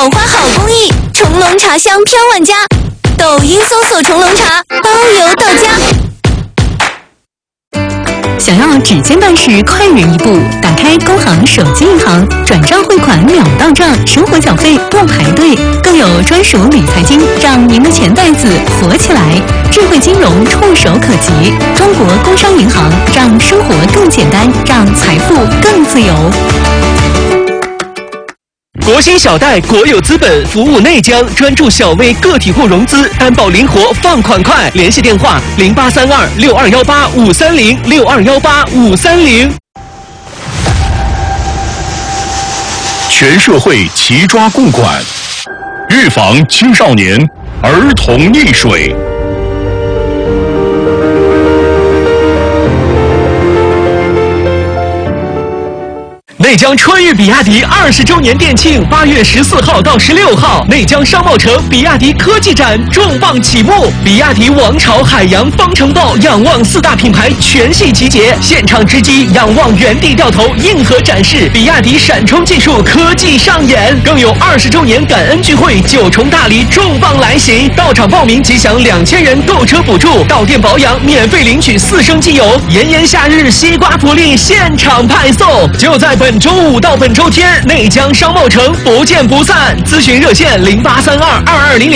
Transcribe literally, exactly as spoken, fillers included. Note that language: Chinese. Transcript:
花好公益，重龙茶香飘万家。抖音搜索重龙茶，包邮到家。 想要指尖办事快人一步，打开工行手机银行，转账汇款秒到账，生活缴费不排队，更有专属理财金，让您的钱袋子活起来。智慧金融触手可及，中国工商银行让生活更简单，让财富更自由。 国兴小贷国有资本服务内江，专注小微个体户融资，担保灵活，放款快。联系电话零八三二六二幺八五三零六二幺八五三零。 全社会齐抓共管，预防青少年儿童溺水。 内江春裕比亚迪二十周年店庆，八月十四号到十六号，内江商贸城比亚迪科技展重磅启幕，比亚迪王朝、海洋、方程豹、仰望四大品牌全系集结，现场直击仰望原地掉头，硬核展示比亚迪闪充技术科技上演，更有二十周年感恩聚会，九重大礼重磅来袭，到场报名即享两千元购车补助，到店保养免费领取四升机油，炎炎夏日西瓜福利现场派送，就在本周五到本周天，内江商贸城不见不散。咨询热线零八三二二二零零。